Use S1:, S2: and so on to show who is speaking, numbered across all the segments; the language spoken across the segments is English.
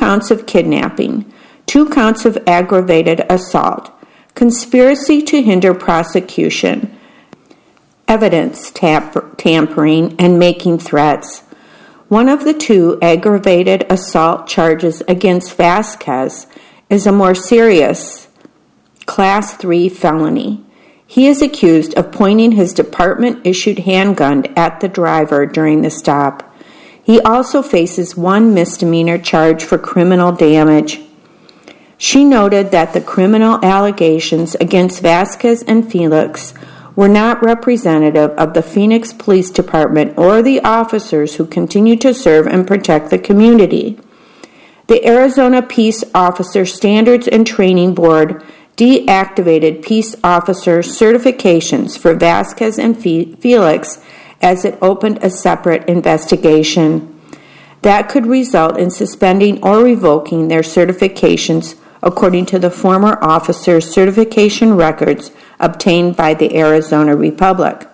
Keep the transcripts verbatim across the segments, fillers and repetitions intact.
S1: counts of kidnapping, two counts of aggravated assault, conspiracy to hinder prosecution, evidence tamper- tampering, and making threats. One of the two aggravated assault charges against Vasquez is a more serious Class three felony. He is accused of pointing his department-issued handgun at the driver during the stop. He also faces one misdemeanor charge for criminal damage. She noted that the criminal allegations against Vasquez and Felix were not representative of the Phoenix Police Department or the officers who continue to serve and protect the community. The Arizona Peace Officer Standards and Training Board deactivated peace officer certifications for Vasquez and Felix as it opened a separate investigation. That could result in suspending or revoking their certifications, according to the former officer's certification records obtained by the Arizona Republic.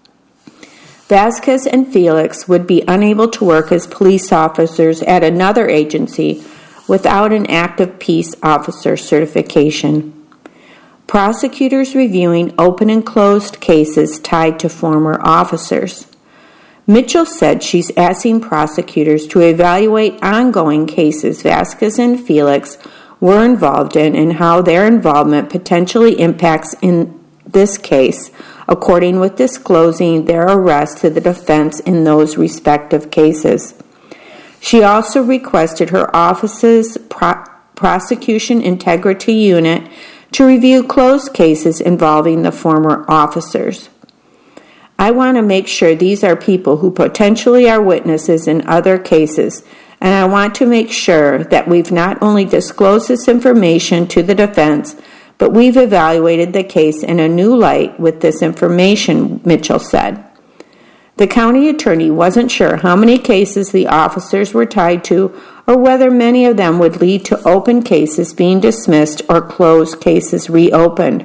S1: Vasquez and Felix would be unable to work as police officers at another agency without an active peace officer certification. Prosecutors reviewing open and closed cases tied to former officers. Mitchell said she's asking prosecutors to evaluate ongoing cases Vasquez and Felix were involved in and how their involvement potentially impacts in this case, according with disclosing their arrest to the defense in those respective cases. She also requested her office's pro- prosecution integrity unit to review closed cases involving the former officers. I want to make sure these are people who potentially are witnesses in other cases, and I want to make sure that we've not only disclosed this information to the defense, but we've evaluated the case in a new light with this information, Mitchell said. The county attorney wasn't sure how many cases the officers were tied to or whether many of them would lead to open cases being dismissed or closed cases reopened.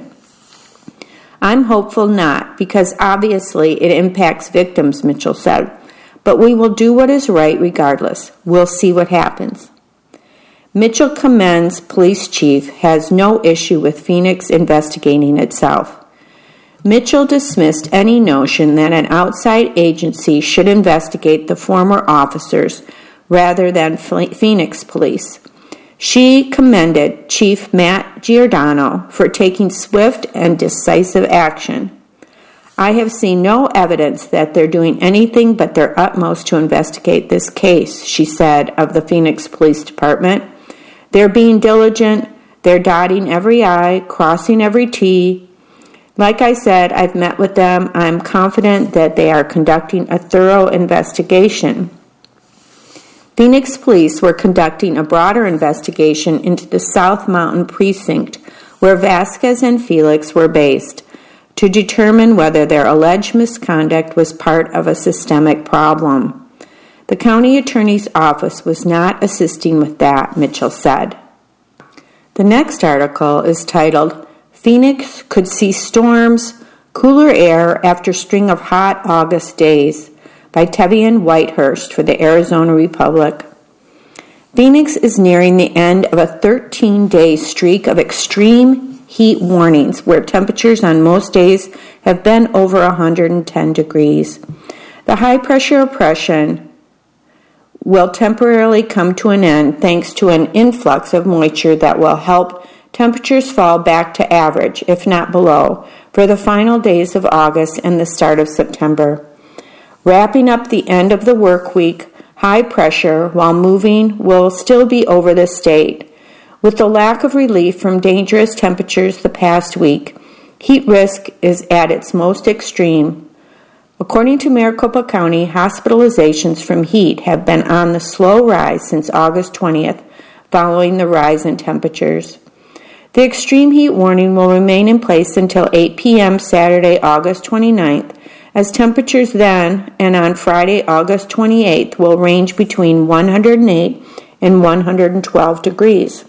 S1: I'm hopeful not, because obviously it impacts victims, Mitchell said, but we will do what is right regardless. We'll see what happens. Mitchell commends police chief has no issue with Phoenix investigating itself. Mitchell dismissed any notion that an outside agency should investigate the former officers rather than Phoenix Police. She commended Chief Matt Giordano for taking swift and decisive action. I have seen no evidence that they're doing anything but their utmost to investigate this case, she said of the Phoenix Police Department. They're being diligent, they're dotting every I, crossing every T. Like I said, I've met with them. I'm confident that they are conducting a thorough investigation. Phoenix Police were conducting a broader investigation into the South Mountain precinct where Vasquez and Felix were based to determine whether their alleged misconduct was part of a systemic problem. The county attorney's office was not assisting with that, Mitchell said. The next article is titled, Phoenix Could See Storms, Cooler Air After String of Hot August Days, by Tevian Whitehurst for the Arizona Republic. Phoenix is nearing the end of a thirteen-day streak of extreme heat warnings where temperatures on most days have been over one hundred ten degrees. The high-pressure oppression will temporarily come to an end thanks to an influx of moisture that will help temperatures fall back to average, if not below, for the final days of August and the start of September. Wrapping up the end of the work week, high pressure, while moving, will still be over the state. With the lack of relief from dangerous temperatures the past week, heat risk is at its most extreme. According to Maricopa County, hospitalizations from heat have been on the slow rise since August twentieth, following the rise in temperatures. The extreme heat warning will remain in place until eight p.m. Saturday, August twenty-ninth, as temperatures then and on Friday, August twenty-eighth, will range between one hundred eight and one hundred twelve degrees.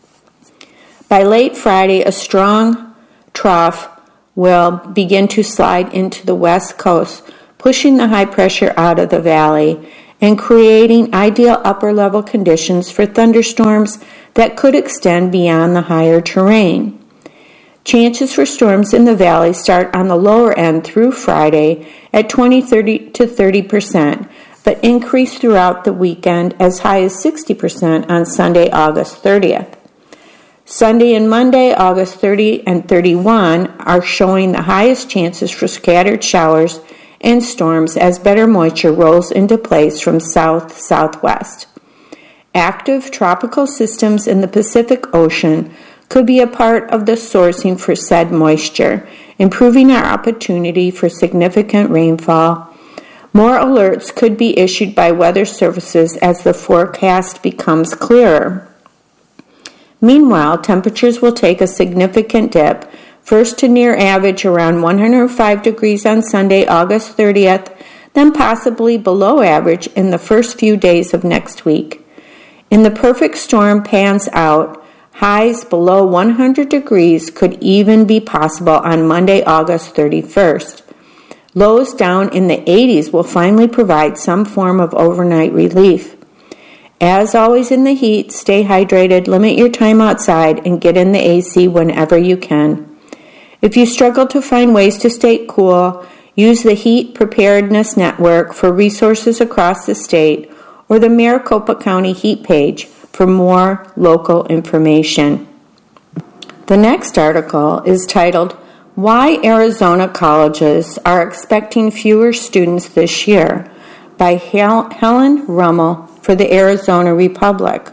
S1: By late Friday, a strong trough will begin to slide into the west coast, pushing the high pressure out of the valley, and creating ideal upper-level conditions for thunderstorms that could extend beyond the higher terrain. Chances for storms in the valley start on the lower end through Friday at twenty to thirty percent, but increase throughout the weekend as high as sixty percent on Sunday, August thirtieth. Sunday and Monday, August thirtieth and thirty-first, are showing the highest chances for scattered showers and storms as better moisture rolls into place from south-southwest. Active tropical systems in the Pacific Ocean could be a part of the sourcing for said moisture, improving our opportunity for significant rainfall. More alerts could be issued by weather services as the forecast becomes clearer. Meanwhile, temperatures will take a significant dip, first to near average around one hundred five degrees on Sunday, August thirtieth, then possibly below average in the first few days of next week. In the perfect storm pans out, highs below one hundred degrees could even be possible on Monday, August thirty-first. Lows down in the eighties will finally provide some form of overnight relief. As always in the heat, stay hydrated, limit your time outside, and get in the A C whenever you can. If you struggle to find ways to stay cool, use the Heat Preparedness Network for resources across the state or the Maricopa County Heat page for more local information. The next article is titled, Why Arizona Colleges Are Expecting Fewer Students This Year by Hel- Helen Rummel for the Arizona Republic.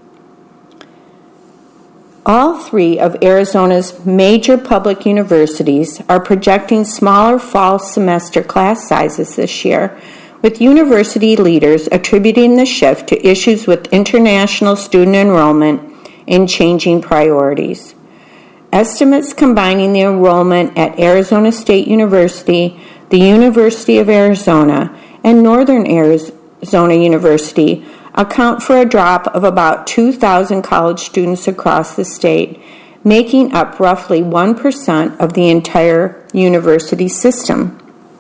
S1: All three of Arizona's major public universities are projecting smaller fall semester class sizes this year, with university leaders attributing the shift to issues with international student enrollment and changing priorities. Estimates combining the enrollment at Arizona State University, the University of Arizona, and Northern Arizona University account for a drop of about two thousand college students across the state, making up roughly one percent of the entire university system.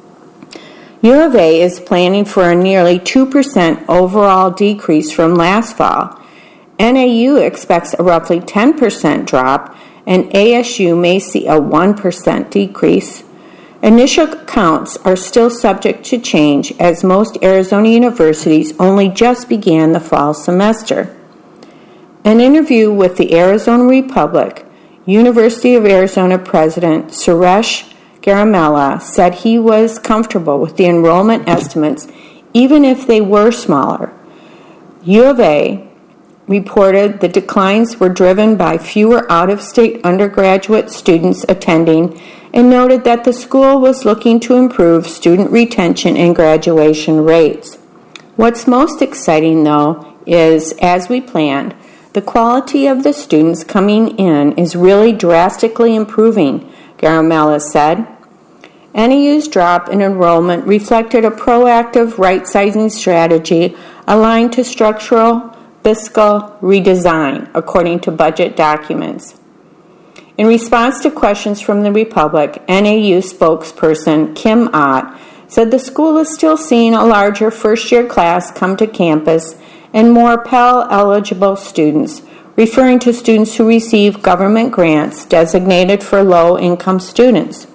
S1: U of A is planning for a nearly two percent overall decrease from last fall. N A U expects a roughly ten percent drop, and A S U may see a one percent decrease. Initial counts are still subject to change as most Arizona universities only just began the fall semester. An interview with the Arizona Republic, University of Arizona President Suresh Garamella said he was comfortable with the enrollment estimates even if they were smaller. U of A reported the declines were driven by fewer out-of-state undergraduate students attending and noted that the school was looking to improve student retention and graduation rates. What's most exciting, though, is, as we planned, the quality of the students coming in is really drastically improving, Garamella said. N A U's drop in enrollment reflected a proactive right-sizing strategy aligned to structural fiscal redesign, according to budget documents. In response to questions from the Republic, N A U spokesperson Kim Ott said the school is still seeing a larger first-year class come to campus and more Pell-eligible students, referring to students who receive government grants designated for low-income students.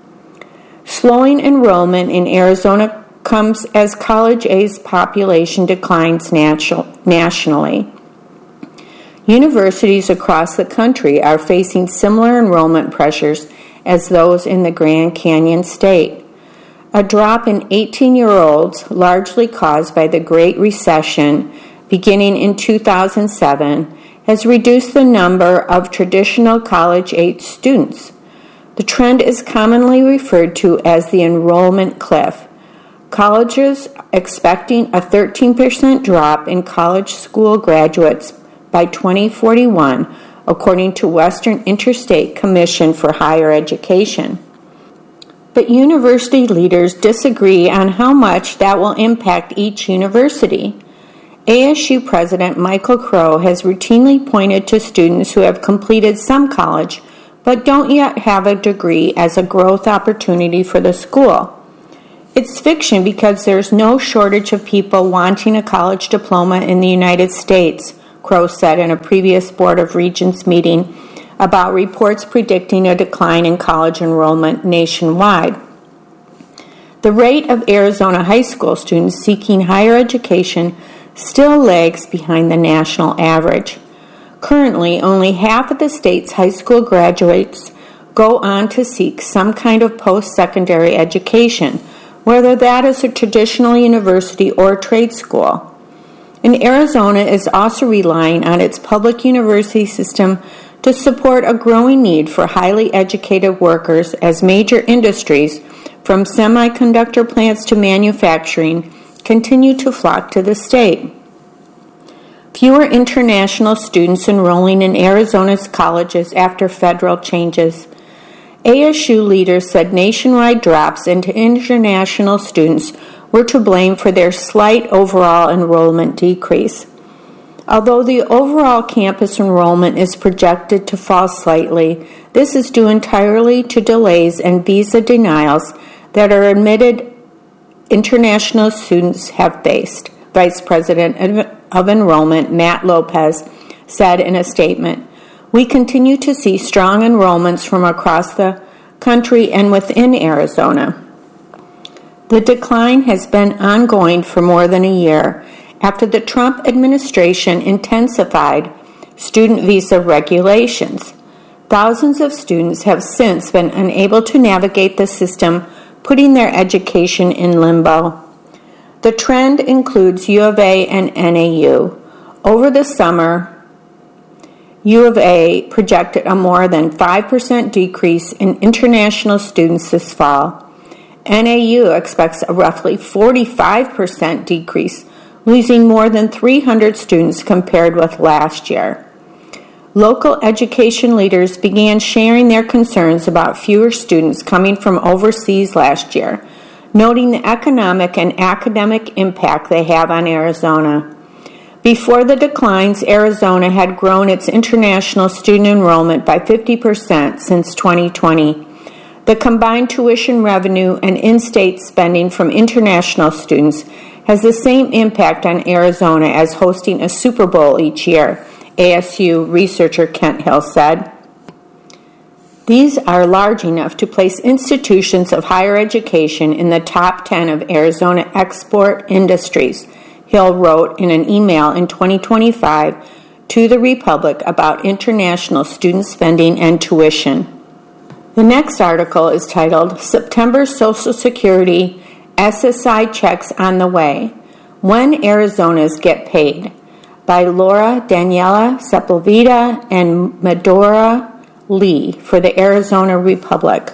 S1: Slowing enrollment in Arizona comes as college-age population declines natu- nationally. Universities across the country are facing similar enrollment pressures as those in the Grand Canyon State. A drop in eighteen-year-olds, largely caused by the Great Recession beginning in two thousand seven, has reduced the number of traditional college-age students. The trend is commonly referred to as the enrollment cliff. Colleges expecting a thirteen percent drop in college school graduates by twenty forty-one, according to Western Interstate Commission for Higher Education. But university leaders disagree on how much that will impact each university. A S U President Michael Crow has routinely pointed to students who have completed some college but don't yet have a degree as a growth opportunity for the school. It's fiction because there's no shortage of people wanting a college diploma in the United States, Crow said in a previous Board of Regents meeting about reports predicting a decline in college enrollment nationwide. The rate of Arizona high school students seeking higher education still lags behind the national average. Currently, only half of the state's high school graduates go on to seek some kind of post-secondary education, whether that is a traditional university or trade school. And Arizona is also relying on its public university system to support a growing need for highly educated workers as major industries, from semiconductor plants to manufacturing, continue to flock to the state. Fewer international students enrolling in Arizona's colleges after federal changes. A S U leaders said nationwide drops into international students were to blame for their slight overall enrollment decrease. Although the overall campus enrollment is projected to fall slightly, this is due entirely to delays and visa denials that our admitted international students have faced, Vice President of Enrollment Matt Lopez said in a statement. We continue to see strong enrollments from across the country and within Arizona. The decline has been ongoing for more than a year after the Trump administration intensified student visa regulations. Thousands of students have since been unable to navigate the system, putting their education in limbo. The trend includes U of A and N A U. Over the summer, U of A projected a more than five percent decrease in international students this fall. N A U expects a roughly forty-five percent decrease, losing more than three hundred students compared with last year. Local education leaders began sharing their concerns about fewer students coming from overseas last year, noting the economic and academic impact they have on Arizona. Before the declines, Arizona had grown its international student enrollment by fifty percent since twenty twenty. The combined tuition revenue and in-state spending from international students has the same impact on Arizona as hosting a Super Bowl each year, A S U researcher Kent Hill said. These are large enough to place institutions of higher education in the top ten of Arizona export industries, Hill wrote in an email in twenty twenty-five to the Republic about international student spending and tuition. The next article is titled, September Social Security S S I Checks on the Way, When Arizonas Get Paid, by Laura Daniela Sepulveda and Medora Lee for the Arizona Republic.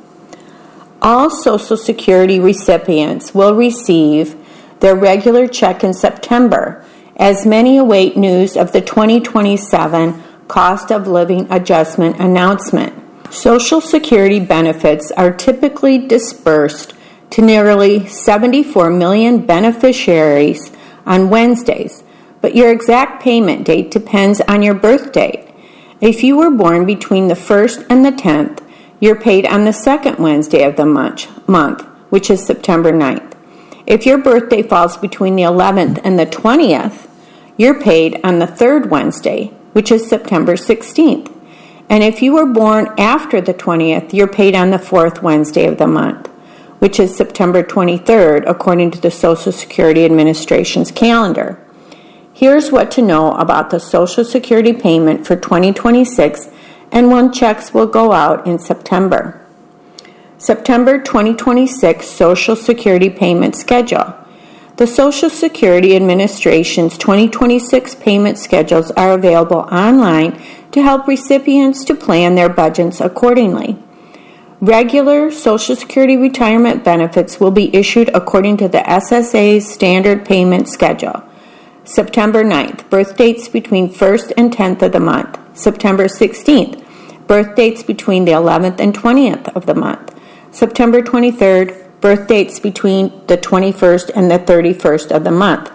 S1: All Social Security recipients will receive their regular check in September, as many await news of the twenty twenty-seven Cost of Living Adjustment announcement. Social Security benefits are typically dispersed to nearly seventy-four million beneficiaries on Wednesdays, but your exact payment date depends on your birth date. If you were born between the first and the tenth, you're paid on the second Wednesday of the month, month, which is September ninth. If your birthday falls between the eleventh and the twentieth, you're paid on the third Wednesday, which is September sixteenth. And if you were born after the twentieth, you're paid on the fourth Wednesday of the month, which is September twenty-third, according to the Social Security Administration's calendar. Here's what to know about the Social Security payment for twenty twenty-six and when checks will go out in September. September twenty twenty-six Social Security Payment Schedule. The Social Security Administration's twenty twenty-six payment schedules are available online to help recipients to plan their budgets accordingly. Regular Social Security retirement benefits will be issued according to the S S A's standard payment schedule. September ninth, birth dates between first and tenth of the month. September sixteenth, birth dates between the eleventh and twentieth of the month. September twenty-third, birth dates between the twenty-first and the thirty-first of the month.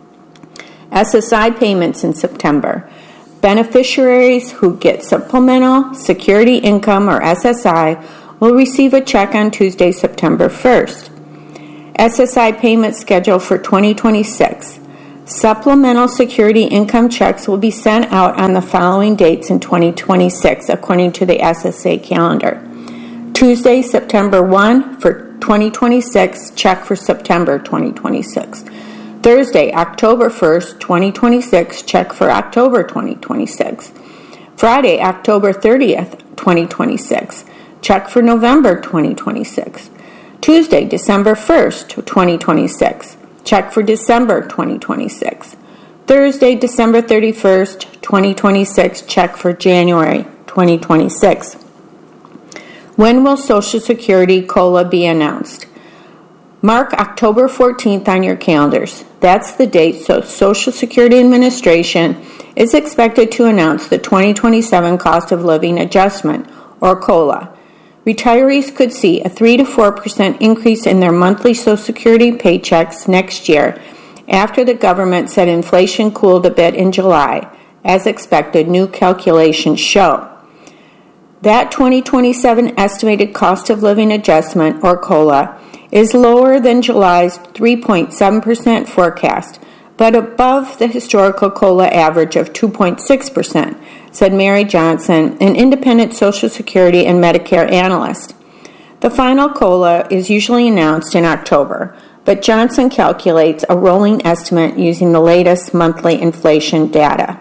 S1: S S I payments in September. Beneficiaries who get Supplemental Security Income or S S I will receive a check on Tuesday, September first. S S I payment schedule for twenty twenty-six. Supplemental security income checks will be sent out on the following dates in twenty twenty-six, according to the S S A calendar. Tuesday, September first for twenty twenty-six, check for September twenty twenty-six. Thursday, October first, twenty twenty-six, check for October twenty twenty-six. Friday, October thirtieth, twenty twenty-six, check for November twenty twenty-six. Tuesday, December first, twenty twenty-six, check for December twenty twenty-six. Thursday, December thirty-first, twenty twenty-six, check for January twenty twenty-six. When will Social Security COLA be announced? Mark October fourteenth on your calendars. That's the date so Social Security Administration is expected to announce the twenty twenty-seven Cost of Living Adjustment, or COLA. Retirees could see a three to four percent increase in their monthly Social Security paychecks next year after the government said inflation cooled a bit in July, as expected, new calculations show. That twenty twenty-seven estimated cost of living adjustment, or COLA, is lower than July's three point seven percent forecast, but above the historical COLA average of two point six percent, said Mary Johnson, an independent Social Security and Medicare analyst. The final COLA is usually announced in October, but Johnson calculates a rolling estimate using the latest monthly inflation data.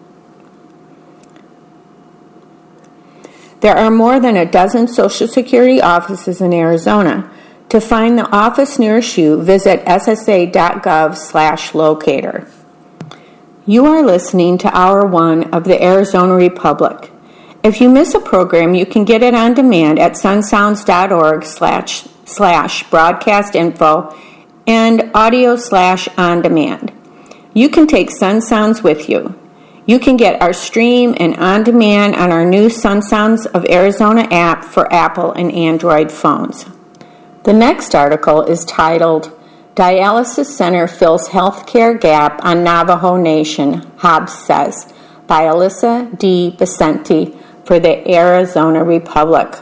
S1: There are more than a dozen Social Security offices in Arizona. To find the office nearest you, visit S S A dot gov slash locator. You are listening to Hour one of the Arizona Republic. If you miss a program, you can get it on demand at sunsounds.org slash slash broadcast info and audio slash on demand. You can take Sun Sounds with you. You can get our stream and on demand on our new Sun Sounds of Arizona app for Apple and Android phones. The next article is titled, Dialysis Center Fills Healthcare Gap on Navajo Nation, Hobbs Says, by Alyssa D. Vicente for the Arizona Republic.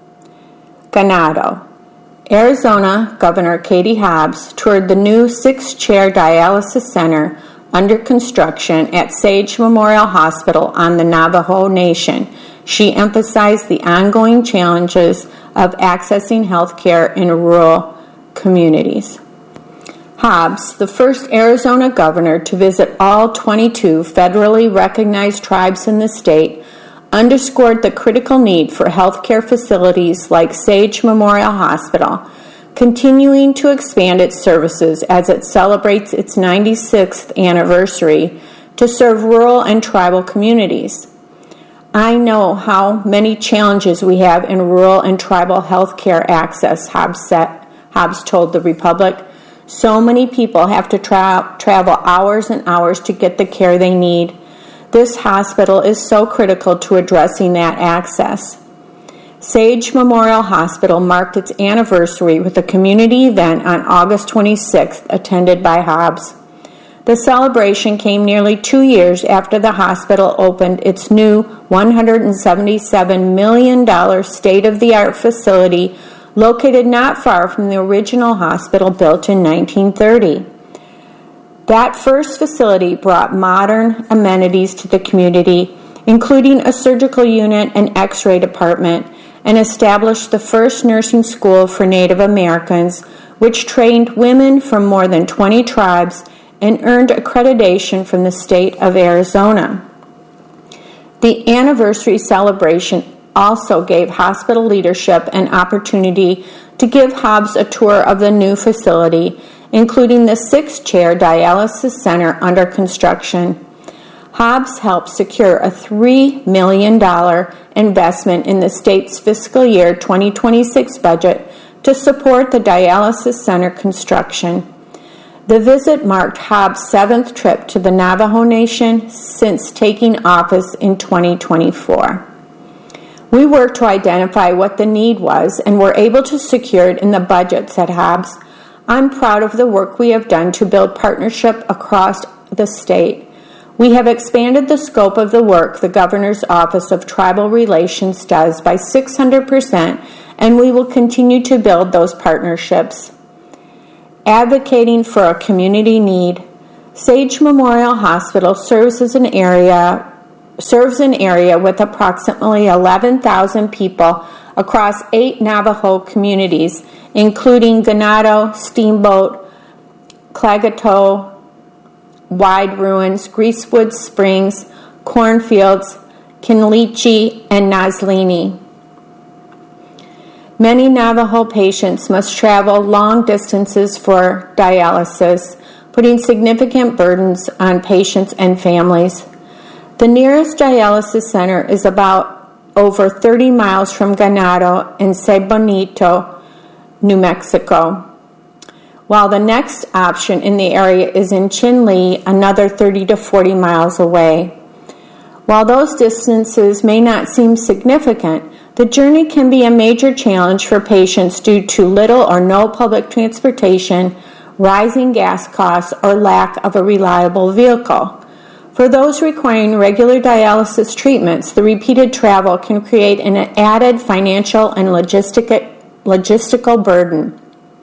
S1: Ganado. Arizona Governor Katie Hobbs toured the new six-chair dialysis center under construction at Sage Memorial Hospital on the Navajo Nation. She emphasized the ongoing challenges of accessing health care in rural communities. Hobbs, the first Arizona governor to visit all twenty-two federally recognized tribes in the state, underscored the critical need for health care facilities like Sage Memorial Hospital, continuing to expand its services as it celebrates its ninety-sixth anniversary to serve rural and tribal communities. I know how many challenges we have in rural and tribal health care access, Hobbs, said, Hobbs told the Republic. So many people have to tra- travel hours and hours to get the care they need. This hospital is so critical to addressing that access. Sage Memorial Hospital marked its anniversary with a community event on August twenty-sixth, attended by Hobbs. The celebration came nearly two years after the hospital opened its new one hundred seventy-seven million dollars state-of-the-art facility located not far from the original hospital built in nineteen thirty. That first facility brought modern amenities to the community, including a surgical unit and x-ray department, and established the first nursing school for Native Americans, which trained women from more than twenty tribes and earned accreditation from the state of Arizona. The anniversary celebration also gave hospital leadership an opportunity to give Hobbs a tour of the new facility, including the six-chair dialysis center under construction. Hobbs helped secure a three million dollars investment in the state's fiscal year twenty twenty-six budget to support the dialysis center construction. The visit marked Hobbs' seventh trip to the Navajo Nation since taking office in twenty twenty-four. We worked to identify what the need was and were able to secure it in the budget, said Hobbs. I'm proud of the work we have done to build partnership across the state. We have expanded the scope of the work the Governor's Office of Tribal Relations does by six hundred percent, and we will continue to build those partnerships. advocating for a community need. Sage Memorial Hospital serves as an area serves an area with approximately eleven thousand people across eight Navajo communities, including Ganado, Steamboat, Klagetoh, Wide Ruins, Greasewood Springs, Cornfields, Kinlichi, and Nazlini. Many Navajo patients must travel long distances for dialysis, putting significant burdens on patients and families. The nearest dialysis center is about over thirty miles from Ganado in Sebonito, New Mexico, while the next option in the area is in Chinle, another thirty to forty miles away. While those distances may not seem significant, the journey can be a major challenge for patients due to little or no public transportation, rising gas costs, or lack of a reliable vehicle. For those requiring regular dialysis treatments, the repeated travel can create an added financial and logistic, logistical burden.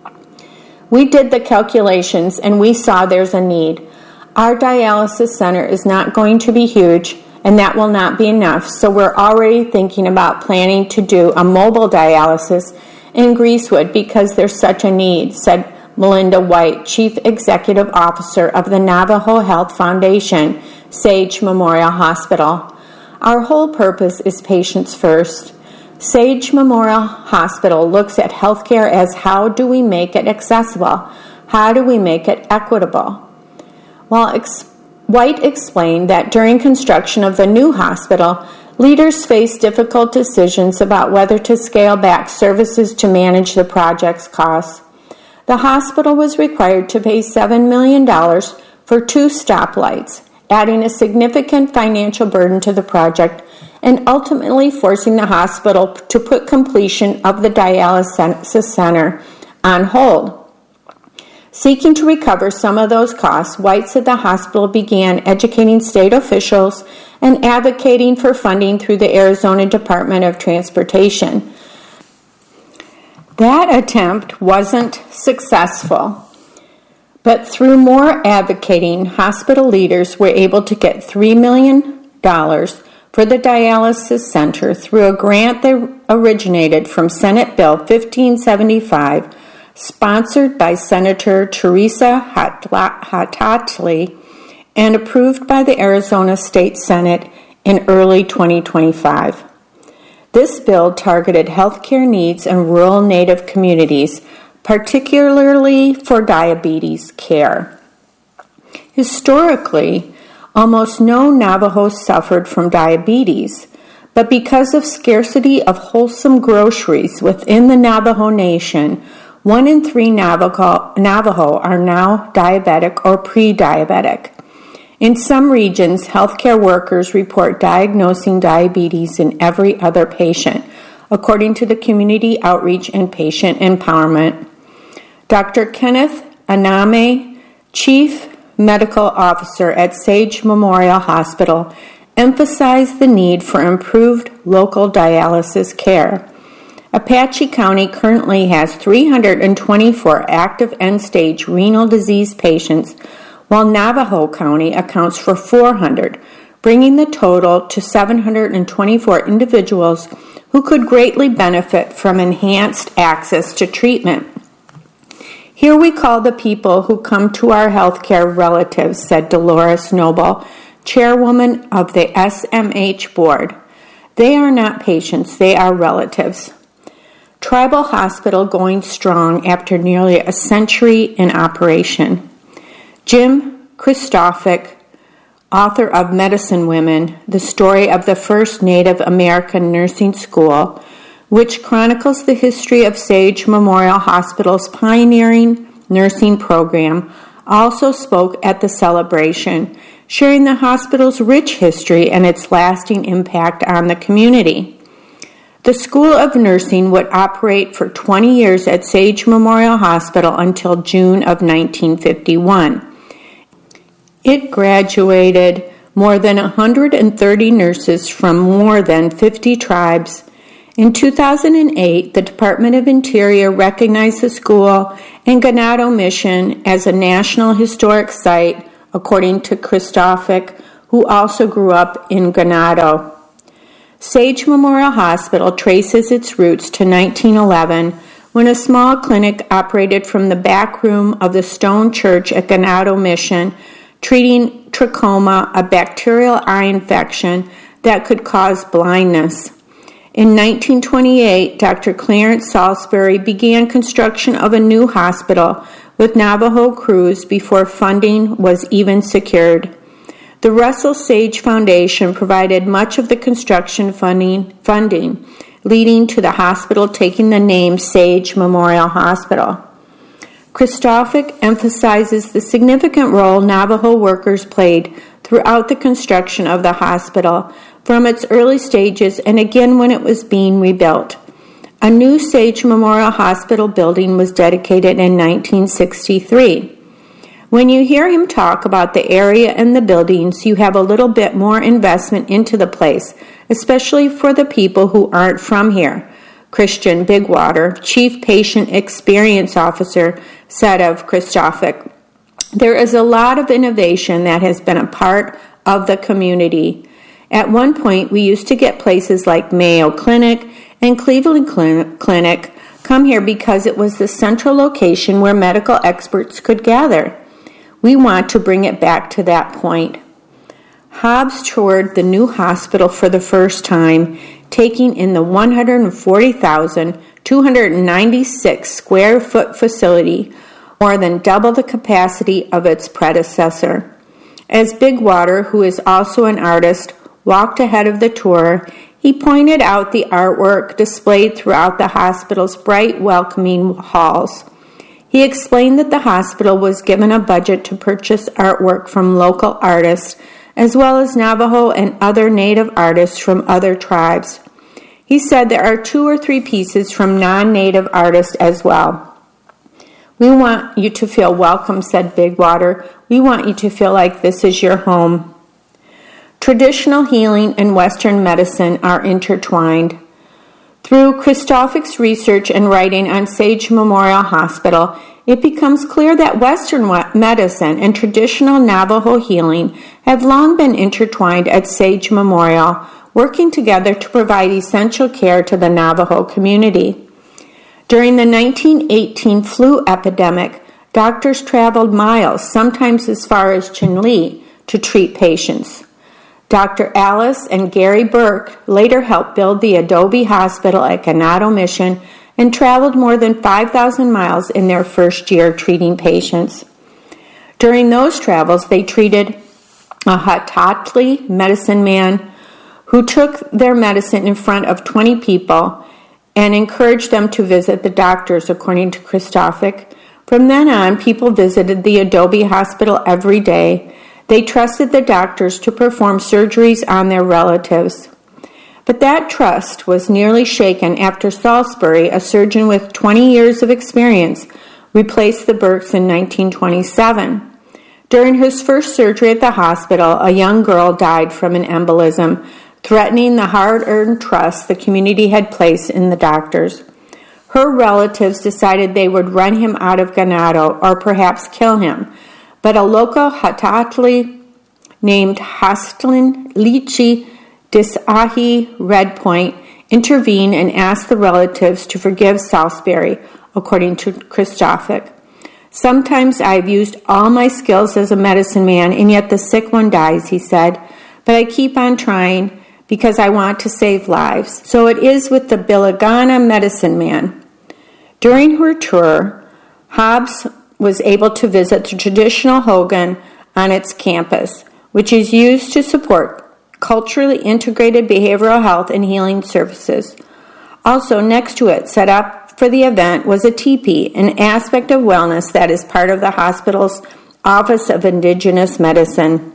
S1: We did the calculations and we saw there's a need. Our dialysis center is not going to be huge, and that will not be enough, so we're already thinking about planning to do a mobile dialysis in Greasewood because there's such a need, said Melinda White, Chief Executive Officer of the Navajo Health Foundation, Sage Memorial Hospital. Our whole purpose is patients first. Sage Memorial Hospital looks at healthcare as how do we make it accessible? How do we make it equitable? While ex- White explained that during construction of the new hospital, leaders faced difficult decisions about whether to scale back services to manage the project's costs. The hospital was required to pay seven million dollars for two stoplights, adding a significant financial burden to the project and ultimately forcing the hospital to put completion of the dialysis center on hold. Seeking to recover some of those costs, White said the hospital began educating state officials and advocating for funding through the Arizona Department of Transportation. That attempt wasn't successful, but through more advocating, hospital leaders were able to get three million dollars for the dialysis center through a grant that originated from Senate Bill fifteen seventy-five, sponsored by Senator Teresa Hatatli and approved by the Arizona State Senate in early twenty twenty-five. This bill targeted healthcare needs in rural Native communities, particularly for diabetes care. Historically, almost no Navajos suffered from diabetes, but because of scarcity of wholesome groceries within the Navajo Nation, one in three Navajo, Navajo are now diabetic or pre-diabetic. In some regions, healthcare workers report diagnosing diabetes in every other patient, according to the Community Outreach and Patient Empowerment. Doctor Kenneth Aname, Chief Medical Officer at Sage Memorial Hospital, emphasized the need for improved local dialysis care. Apache County currently has three hundred twenty-four active end-stage renal disease patients, while Navajo County accounts for four hundred, bringing the total to seven hundred twenty-four individuals who could greatly benefit from enhanced access to treatment. Here we call the people who come to our healthcare relatives, said Dolores Noble, chairwoman of the S M H board. They are not patients, they are relatives. Tribal Hospital going strong after nearly a century in operation. Jim Kristofik, author of Medicine Women, the story of the first Native American nursing school, which chronicles the history of Sage Memorial Hospital's pioneering nursing program, also spoke at the celebration, sharing the hospital's rich history and its lasting impact on the community. The School of Nursing would operate for twenty years at Sage Memorial Hospital until June of nineteen fifty-one. It graduated more than one hundred thirty nurses from more than fifty tribes In two thousand eight, the Department of Interior recognized the school and Ganado Mission as a National Historic Site, according to Kristofic, who also grew up in Ganado. Sage Memorial Hospital traces its roots to nineteen eleven, when a small clinic operated from the back room of the Stone Church at Ganado Mission, treating trachoma, a bacterial eye infection that could cause blindness. In nineteen twenty-eight, Doctor Clarence Salisbury began construction of a new hospital with Navajo crews before funding was even secured. The Russell Sage Foundation provided much of the construction funding, funding, leading to the hospital taking the name Sage Memorial Hospital. Kristofic emphasizes the significant role Navajo workers played throughout the construction of the hospital, from its early stages and again when it was being rebuilt. A new Sage Memorial Hospital building was dedicated in nineteen sixty-three. When you hear him talk about the area and the buildings, you have a little bit more investment into the place, especially for the people who aren't from here. Christian Bigwater, Chief Patient Experience Officer, said of Kristofic, "There is a lot of innovation that has been a part of the community. At one point, we used to get places like Mayo Clinic and Cleveland Clinic come here because it was the central location where medical experts could gather. We want to bring it back to that point." Hobbs toured the new hospital for the first time, taking in the one hundred forty thousand two hundred ninety-six square foot facility, more than double the capacity of its predecessor. As Bigwater, who is also an artist, walked ahead of the tour, he pointed out the artwork displayed throughout the hospital's bright, welcoming halls. He explained that the hospital was given a budget to purchase artwork from local artists, as well as Navajo and other native artists from other tribes. He said there are two or three pieces from non-native artists as well. "We want you to feel welcome," said Bigwater. "We want you to feel like this is your home." Traditional healing and Western medicine are intertwined. Through Kristofic's research and writing on Sage Memorial Hospital, it becomes clear that Western medicine and traditional Navajo healing have long been intertwined at Sage Memorial, working together to provide essential care to the Navajo community. During the nineteen eighteen flu epidemic, doctors traveled miles, sometimes as far as Chinle, to treat patients. Doctor Alice and Gary Burke later helped build the Adobe Hospital at Ganado Mission and traveled more than five thousand miles in their first year treating patients. During those travels, they treated a Hatatli medicine man who took their medicine in front of twenty people and encouraged them to visit the doctors, according to Kristofic. From then on, people visited the Adobe Hospital every day. They trusted the doctors to perform surgeries on their relatives. But that trust was nearly shaken after Salisbury, a surgeon with twenty years of experience, replaced the Burkes in nineteen twenty-seven. During his first surgery at the hospital, a young girl died from an embolism, threatening the hard-earned trust the community had placed in the doctors. Her relatives decided they would run him out of Ganado or perhaps kill him, but a local Hatatli named Hastlin Lichi Disahi Redpoint intervened and asked the relatives to forgive Salisbury, according to Kristofic. "Sometimes I've used all my skills as a medicine man, and yet the sick one dies," he said, "but I keep on trying because I want to save lives. So it is with the Bilagana medicine man." During her tour, Hobbs was able to visit the traditional Hogan on its campus, which is used to support culturally integrated behavioral health and healing services. Also next to it, set up for the event, was a teepee, an aspect of wellness that is part of the hospital's Office of Indigenous Medicine.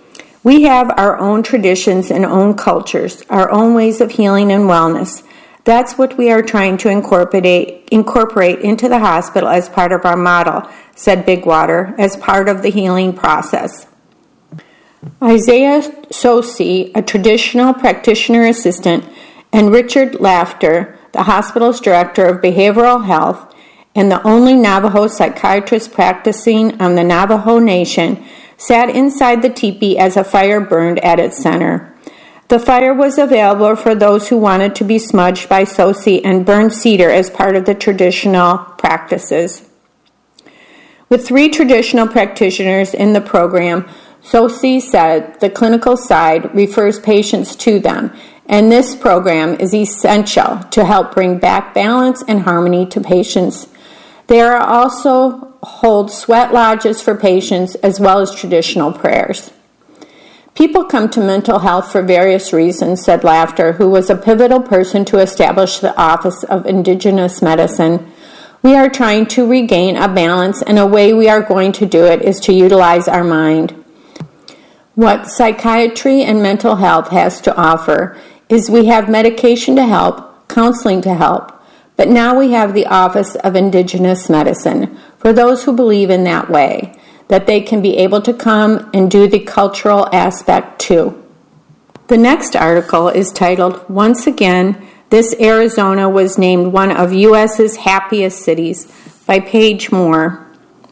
S1: We have our own traditions and own cultures, our own ways of healing and wellness. That's what we are trying to incorporate, incorporate into the hospital as part of our model, said Bigwater, as part of the healing process. Isaiah Sosi, a traditional practitioner assistant and Richard Lafter, the hospital's director of behavioral health and the only Navajo psychiatrist practicing on the Navajo Nation, sat inside the teepee as a fire burned at its center. The fire was available for those who wanted to be smudged by sosi and burn cedar as part of the traditional practices. With three traditional practitioners in the program, Sosi said the clinical side refers patients to them, and this program is essential to help bring back balance and harmony to patients. There are also hold sweat lodges for patients as well as traditional prayers. People come to mental health for various reasons, said Lafter, who was a pivotal person to establish the Office of Indigenous Medicine. We are trying to regain a balance, and a way we are going to do it is to utilize our mind. What psychiatry and mental health has to offer is we have medication to help, counseling to help, but now we have the Office of Indigenous Medicine for those who believe in that way, that they can be able to come and do the cultural aspect too. The next article is titled, Once Again, This Arizona Was Named One of U S's Happiest Cities, by Paige Moore.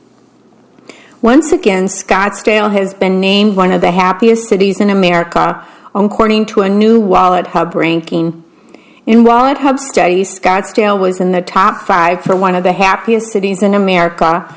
S1: Once again, Scottsdale has been named one of the happiest cities in America, according to a new WalletHub ranking. In WalletHub studies, Scottsdale was in the top five for one of the happiest cities in America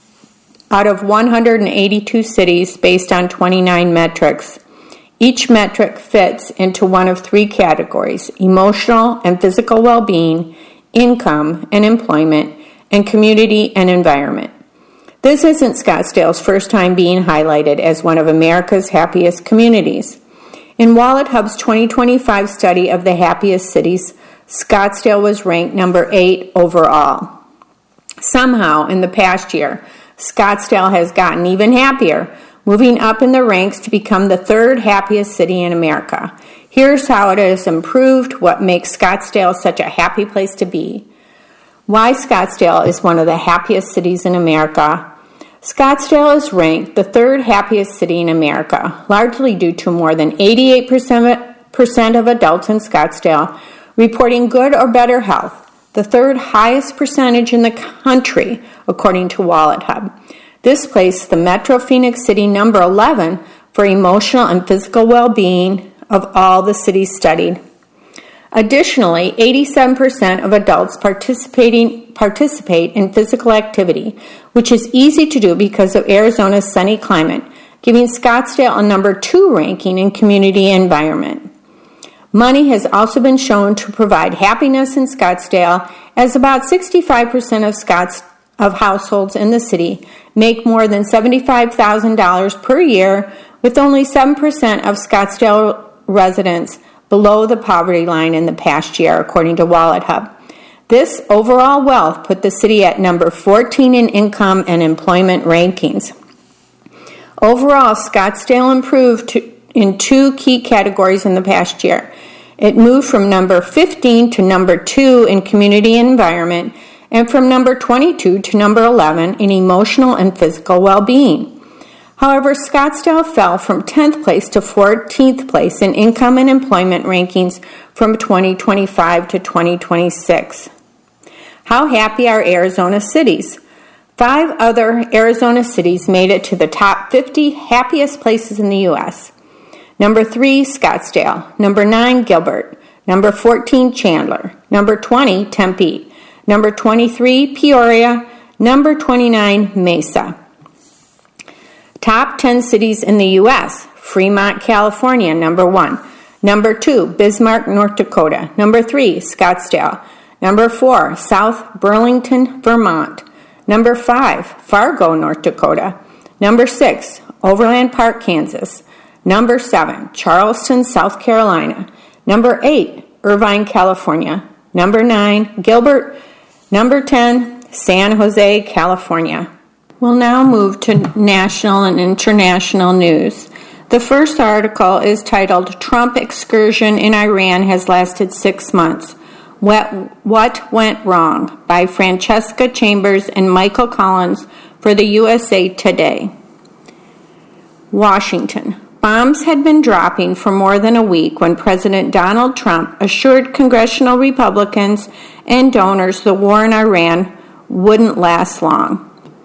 S1: out of one hundred eighty-two cities based on twenty-nine metrics. Each metric fits into one of three categories: emotional and physical well-being, income and employment, and community and environment. This isn't Scottsdale's first time being highlighted as one of America's happiest communities. In WalletHub's twenty twenty-five study of the happiest cities, Scottsdale was ranked number eight overall. Somehow, in the past year, Scottsdale has gotten even happier, moving up in the ranks to become the third happiest city in America. Here's how it has improved, what makes Scottsdale such a happy place to be. Why Scottsdale is one of the happiest cities in America. Scottsdale is ranked the third happiest city in America, largely due to more than eighty-eight percent of adults in Scottsdale reporting good or better health, the third highest percentage in the country, according to WalletHub. This placed the Metro Phoenix City number eleven for emotional and physical well-being of all the cities studied. Additionally, eighty-seven percent of adults participating participate in physical activity, which is easy to do because of Arizona's sunny climate, giving Scottsdale a number two ranking in community environment. Money has also been shown to provide happiness in Scottsdale, as about sixty-five percent of Scots of households in the city make more than seventy-five thousand dollars per year, with only seven percent of Scottsdale residents below the poverty line in the past year, according to WalletHub. This overall wealth put the city at number fourteen in income and employment rankings. Overall, Scottsdale improved to, in two key categories in the past year. It moved from number fifteen to number two in community and environment, and from number twenty-two to number eleven in emotional and physical well-being. However, Scottsdale fell from tenth place to fourteenth place in income and employment rankings from twenty twenty-five to twenty twenty-six. How happy are Arizona cities? Five other Arizona cities made it to the top fifty happiest places in the U S. Number three, Scottsdale. Number nine, Gilbert. Number fourteen, Chandler. Number twenty, Tempe. Number twenty-three, Peoria. Number twenty-nine, Mesa. Top ten cities in the U S. Fremont, California, number one. Number two, Bismarck, North Dakota. Number three, Scottsdale. Number four, South Burlington, Vermont. Number five, Fargo, North Dakota. Number six, Overland Park, Kansas. Number seven, Charleston, South Carolina. Number eight, Irvine, California. Number nine, Gilbert. Number ten, San Jose, California. We'll now move to national and international news. The first article is titled, Trump Excursion in Iran Has Lasted Six Months. What, what Went Wrong? By Francesca Chambers and Michael Collins for the U S A Today. Washington. Bombs had been dropping for more than a week when President Donald Trump assured congressional Republicans and donors the war in Iran wouldn't last long.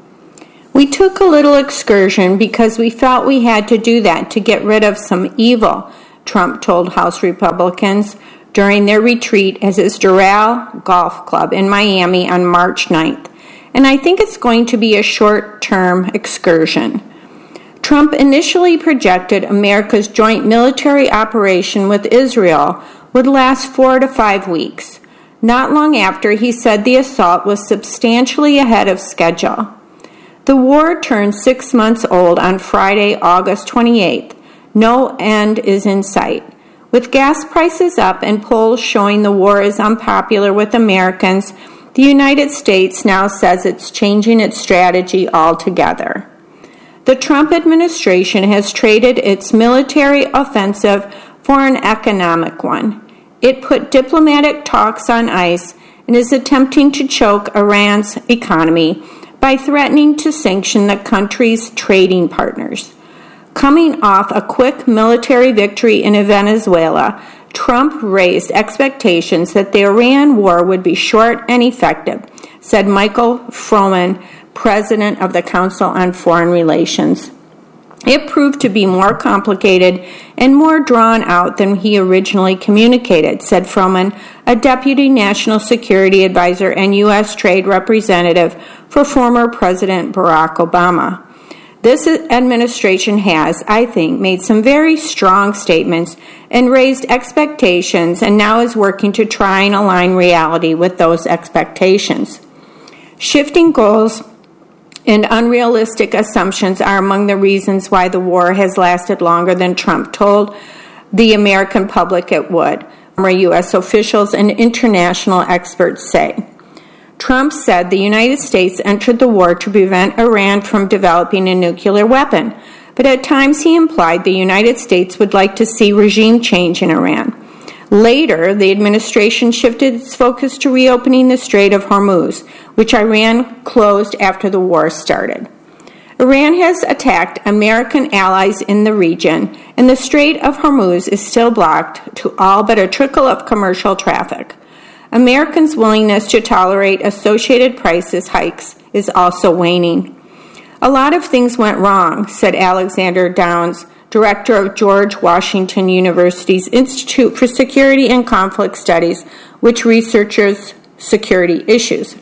S1: We took a little excursion because we felt we had to do that to get rid of some evil, Trump told House Republicans during their retreat at his Doral Golf Club in Miami on March ninth. And I think it's going to be a short-term excursion. Trump initially projected America's joint military operation with Israel would last four to five weeks. Not long after, he said the assault was substantially ahead of schedule. The war turned six months old on Friday, August twenty-eighth. No end is in sight. With gas prices up and polls showing the war is unpopular with Americans, the United States now says it's changing its strategy altogether. The Trump administration has traded its military offensive for an economic one. It put diplomatic talks on ice and is attempting to choke Iran's economy by threatening to sanction the country's trading partners. Coming off a quick military victory in Venezuela, Trump raised expectations that the Iran war would be short and effective, said Michael Froman, president of the Council on Foreign Relations. It proved to be more complicated and more drawn out than he originally communicated, said Froman, a deputy national security advisor and U S trade representative for former President Barack Obama. This administration has, I think, made some very strong statements and raised expectations, and now is working to try and align reality with those expectations. Shifting goals and unrealistic assumptions are among the reasons why the war has lasted longer than Trump told the American public it would, U S officials and international experts say. Trump said the United States entered the war to prevent Iran from developing a nuclear weapon, but at times he implied the United States would like to see regime change in Iran. Later, the administration shifted its focus to reopening the Strait of Hormuz, which Iran closed after the war started. Iran has attacked American allies in the region, and the Strait of Hormuz is still blocked to all but a trickle of commercial traffic. Americans' willingness to tolerate associated prices hikes is also waning. A lot of things went wrong, said Alexander Downs, director of George Washington University's Institute for Security and Conflict Studies, which researches security issues.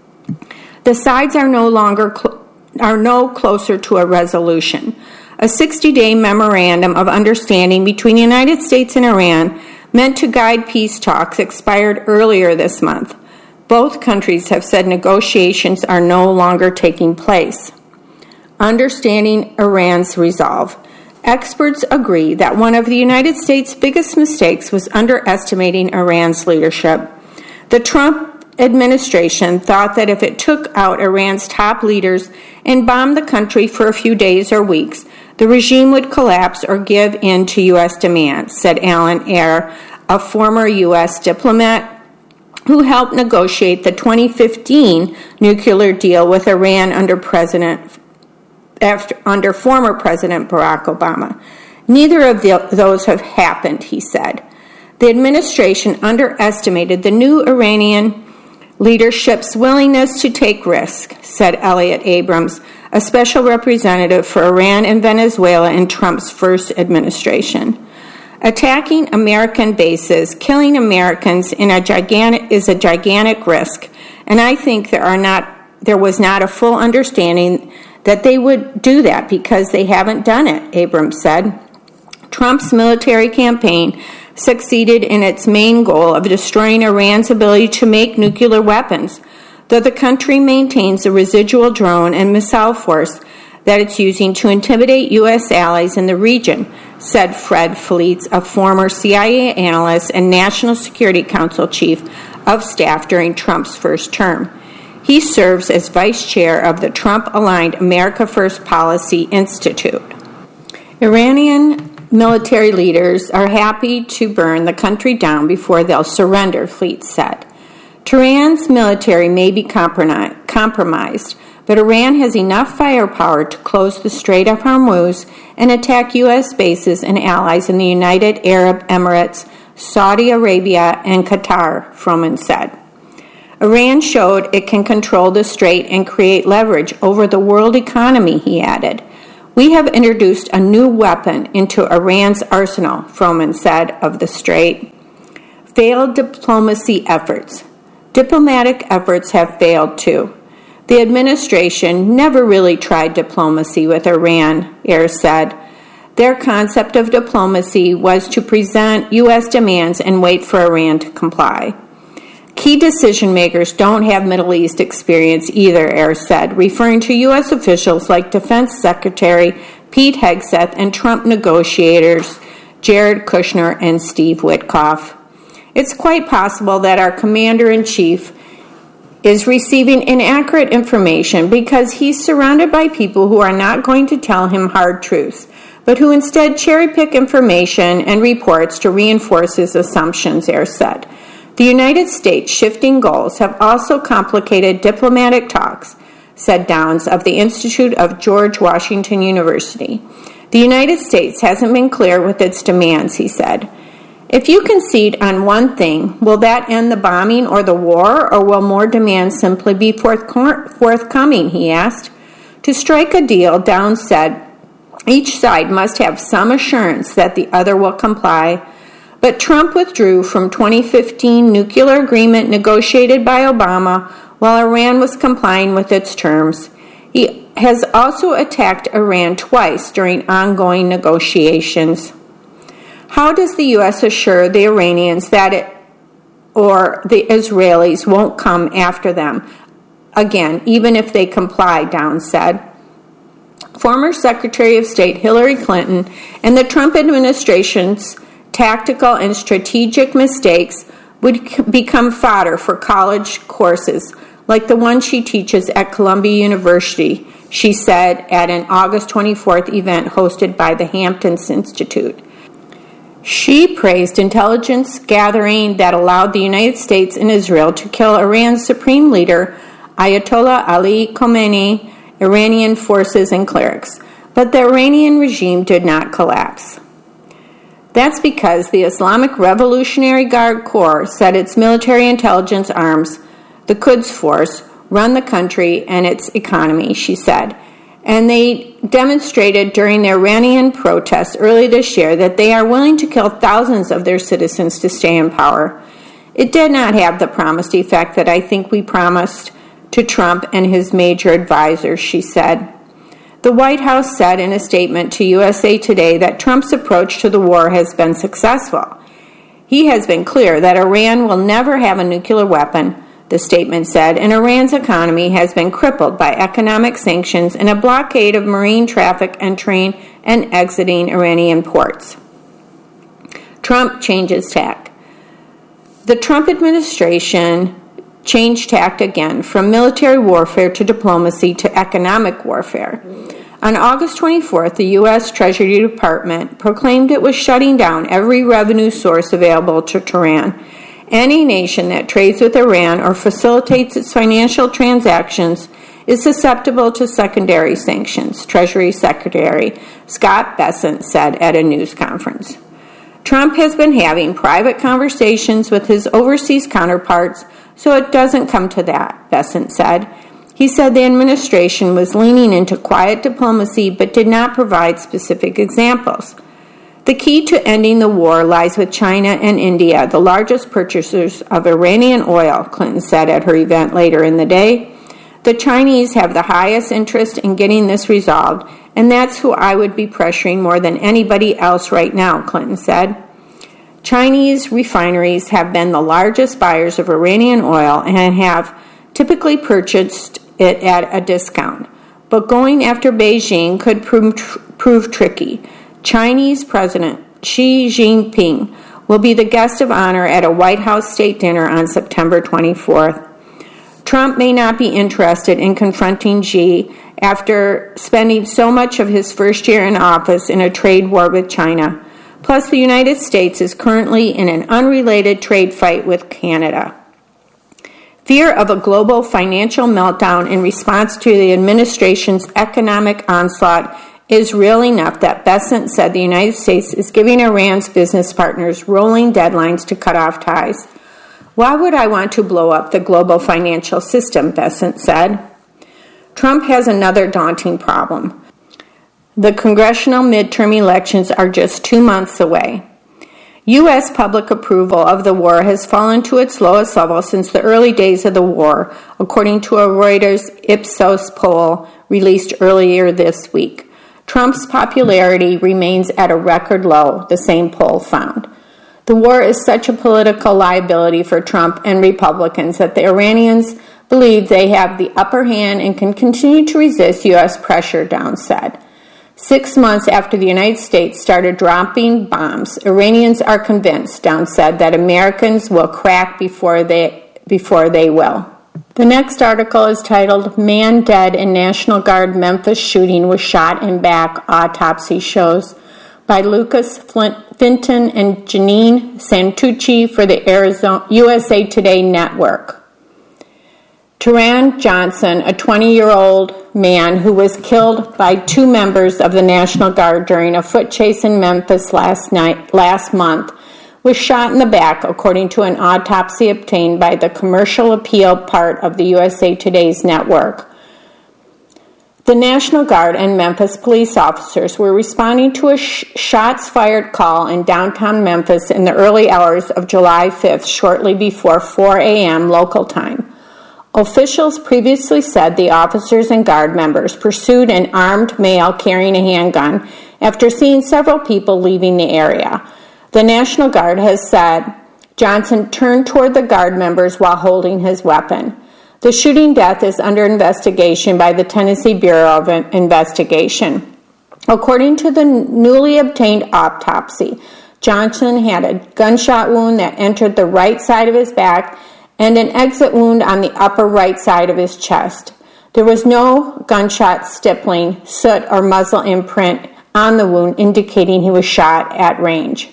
S1: The sides are no longer cl- are no closer to a resolution. A sixty-day memorandum of understanding between the United States and Iran meant to guide peace talks expired earlier this month. Both countries have said negotiations are no longer taking place. Understanding Iran's resolve. Experts agree that one of the United States' biggest mistakes was underestimating Iran's leadership. The Trump administration thought that if it took out Iran's top leaders and bombed the country for a few days or weeks, the regime would collapse or give in to U S demands, said Alan Eyre, a former U S diplomat who helped negotiate the twenty fifteen nuclear deal with Iran under President after, under former President Barack Obama. Neither of the, those have happened, he said. The administration underestimated the new Iranian leadership's willingness to take risks, said Elliot Abrams, a special representative for Iran and Venezuela in Trump's first administration. Attacking American bases, killing Americans in a gigantic, is a gigantic risk, and I think there are not there was not a full understanding that they would do that because they haven't done it, Abrams said. Trump's military campaign succeeded in its main goal of destroying Iran's ability to make nuclear weapons, though the country maintains a residual drone and missile force that it's using to intimidate U S allies in the region, said Fred Fleets, a former C I A analyst and National Security Council chief of staff during Trump's first term. He serves as vice chair of the Trump-aligned America First Policy Institute. Iranian military leaders are happy to burn the country down before they'll surrender, Fleet said. Tehran's military may be compromised, but Iran has enough firepower to close the Strait of Hormuz and attack U S bases and allies in the United Arab Emirates, Saudi Arabia, and Qatar, Froman said. Iran showed it can control the strait and create leverage over the world economy, he added. We have introduced a new weapon into Iran's arsenal, Froman said of the strait. Failed diplomacy efforts. Diplomatic efforts have failed too. The administration never really tried diplomacy with Iran, Ayers said. Their concept of diplomacy was to present U S demands and wait for Iran to comply. Key decision makers don't have Middle East experience either, Ayers said, referring to U S officials like Defense Secretary Pete Hegseth and Trump negotiators Jared Kushner and Steve Witkoff. It's quite possible that our commander-in-chief is receiving inaccurate information because he's surrounded by people who are not going to tell him hard truths, but who instead cherry-pick information and reports to reinforce his assumptions, Ayers said. The United States' shifting goals have also complicated diplomatic talks, said Downs of the Institute of George Washington University. The United States hasn't been clear with its demands, he said. If you concede on one thing, will that end the bombing or the war, or will more demands simply be forthcoming, he asked. To strike a deal, Downs said, each side must have some assurance that the other will comply. But Trump withdrew from twenty fifteen nuclear agreement negotiated by Obama while Iran was complying with its terms. He has also attacked Iran twice during ongoing negotiations. How does the U S assure the Iranians that it or the Israelis won't come after them again, even if they comply, Downs said. Former Secretary of State Hillary Clinton and the Trump administration's tactical and strategic mistakes would become fodder for college courses like the one she teaches at Columbia University, she said at an August twenty-fourth event hosted by the Hamptons Institute. She praised intelligence gathering that allowed the United States and Israel to kill Iran's supreme leader, Ayatollah Ali Khamenei, Iranian forces and clerics, but the Iranian regime did not collapse. That's because the Islamic Revolutionary Guard Corps said its military intelligence arms, the Quds Force, run the country and its economy, she said. And they demonstrated during the Iranian protests early this year that they are willing to kill thousands of their citizens to stay in power. It did not have the promised effect that I think we promised to Trump and his major advisors, she said. The White House said in a statement to U S A Today that Trump's approach to the war has been successful. He has been clear that Iran will never have a nuclear weapon, the statement said, and Iran's economy has been crippled by economic sanctions and a blockade of marine traffic entering and exiting Iranian ports. Trump changes tack. The Trump administration changed tact again from military warfare to diplomacy to economic warfare. On August twenty-fourth, the U S Treasury Department proclaimed it was shutting down every revenue source available to Tehran. Any nation that trades with Iran or facilitates its financial transactions is susceptible to secondary sanctions, Treasury Secretary Scott Bessent said at a news conference. Trump has been having private conversations with his overseas counterparts, so it doesn't come to that, Bessent said. He said the administration was leaning into quiet diplomacy but did not provide specific examples. The key to ending the war lies with China and India, the largest purchasers of Iranian oil, Clinton said at her event later in the day. The Chinese have the highest interest in getting this resolved, and that's who I would be pressuring more than anybody else right now, Clinton said. Chinese refineries have been the largest buyers of Iranian oil and have typically purchased it at a discount. But going after Beijing could prove, prove tricky. Chinese President Xi Jinping will be the guest of honor at a White House state dinner on September twenty-fourth. Trump may not be interested in confronting Xi after spending so much of his first year in office in a trade war with China. Plus, the United States is currently in an unrelated trade fight with Canada. Fear of a global financial meltdown in response to the administration's economic onslaught is real enough that Bessent said the United States is giving Iran's business partners rolling deadlines to cut off ties. Why would I want to blow up the global financial system, Bessent said. Trump has another daunting problem. The congressional midterm elections are just two months away. U S public approval of the war has fallen to its lowest level since the early days of the war, according to a Reuters Ipsos poll released earlier this week. Trump's popularity remains at a record low, the same poll found. The war is such a political liability for Trump and Republicans that the Iranians believe they have the upper hand and can continue to resist U S pressure, Down said. Six months after the United States started dropping bombs, Iranians are convinced, Down said, that Americans will crack before they, before they will. The next article is titled, Man Dead in National Guard Memphis Shooting Was Shot in Back, Autopsy Shows, by Lucas Finton and Janine Santucci for the Arizona, U S A Today Network. Taron Johnson, a twenty-year-old man who was killed by two members of the National Guard during a foot chase in Memphis last night, last month, was shot in the back, according to an autopsy obtained by the commercial appeal part of the U S A Today's network. The National Guard and Memphis police officers were responding to a sh- shots-fired call in downtown Memphis in the early hours of July fifth, shortly before four a.m. local time. Officials previously said the officers and Guard members pursued an armed male carrying a handgun after seeing several people leaving the area. The National Guard has said Johnson turned toward the Guard members while holding his weapon. The shooting death is under investigation by the Tennessee Bureau of Investigation. According to the newly obtained autopsy, Johnson had a gunshot wound that entered the right side of his back and an exit wound on the upper right side of his chest. There was no gunshot stippling, soot, or muzzle imprint on the wound, indicating he was shot at range.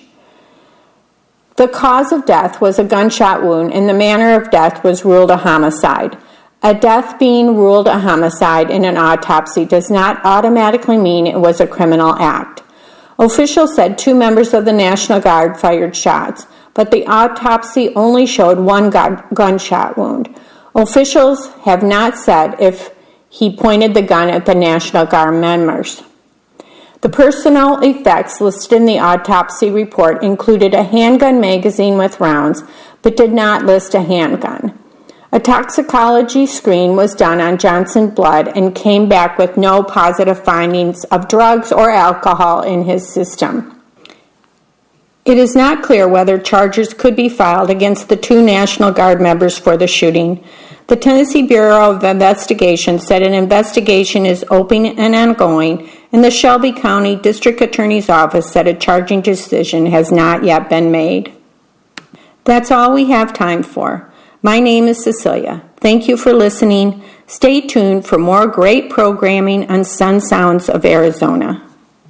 S1: The cause of death was a gunshot wound, and the manner of death was ruled a homicide. A death being ruled a homicide in an autopsy does not automatically mean it was a criminal act. Officials said two members of the National Guard fired shots, but the autopsy only showed one gun- gunshot wound. Officials have not said if he pointed the gun at the National Guard members. The personal effects listed in the autopsy report included a handgun magazine with rounds, but did not list a handgun. A toxicology screen was done on Johnson's blood and came back with no positive findings of drugs or alcohol in his system. It is not clear whether charges could be filed against the two National Guard members for the shooting. The Tennessee Bureau of Investigation said an investigation is open and ongoing, and the Shelby County District Attorney's Office said a charging decision has not yet been made. That's all we have time for. My name is Cecilia. Thank you for listening. Stay tuned for more great programming on Sun Sounds of Arizona.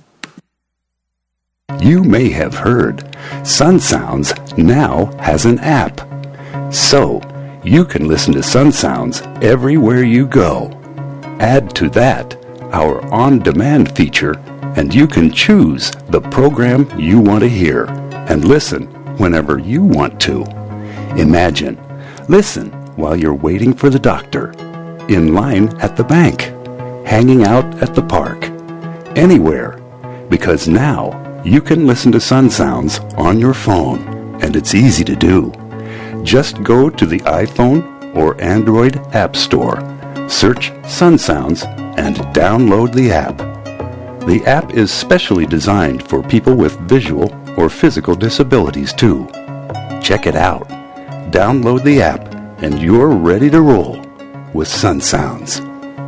S2: You may have heard Sun Sounds now has an app. So, you can listen to Sun Sounds everywhere you go. Add to that our on-demand feature, and you can choose the program you want to hear and listen whenever you want to. Imagine, listen while you're waiting for the doctor, in line at the bank, hanging out at the park, anywhere, because now you can listen to Sun Sounds on your phone, and it's easy to do. Just go to the iPhone or Android App Store, search Sun Sounds, and download the app. The app is specially designed for people with visual or physical disabilities too. Check it out. Download the app, and you're ready to roll with Sun Sounds.